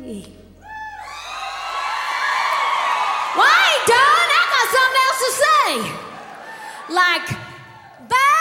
Well, I ain't done. I got something else to say. Like, bye.